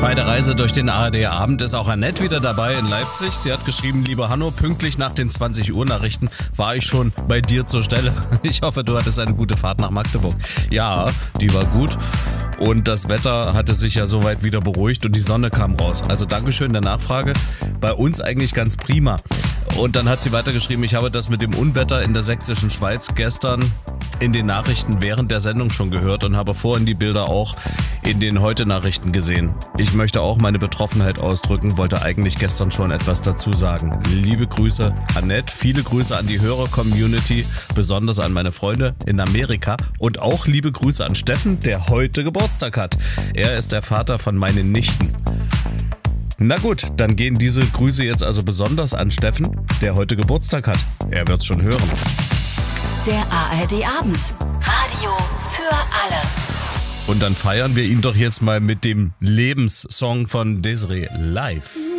Bei der Reise durch den ARD-Abend ist auch Annette wieder dabei in Leipzig. Sie hat geschrieben, lieber Hanno, pünktlich nach den 20 Uhr Nachrichten war ich schon bei dir zur Stelle. Ich hoffe, du hattest eine gute Fahrt nach Magdeburg. Ja, die war gut. Und das Wetter hatte sich ja soweit wieder beruhigt und die Sonne kam raus. Also Dankeschön der Nachfrage. Bei uns eigentlich ganz prima. Und dann hat sie weitergeschrieben, ich habe das mit dem Unwetter in der sächsischen Schweiz gestern in den Nachrichten während der Sendung schon gehört und habe vorhin die Bilder auch in den Heute-Nachrichten gesehen. Ich möchte auch meine Betroffenheit ausdrücken, wollte eigentlich gestern schon etwas dazu sagen. Liebe Grüße, Annette, viele Grüße an die Hörer-Community, besonders an meine Freunde in Amerika und auch liebe Grüße an Steffen, der heute Geburtstag hat. Er ist der Vater von meinen Nichten. Na gut, dann gehen diese Grüße jetzt also besonders an Steffen, der heute Geburtstag hat. Er wird's schon hören. Der ARD-Abend. Radio für alle. Und dann feiern wir ihn doch jetzt mal mit dem Lebenssong von Desiree live.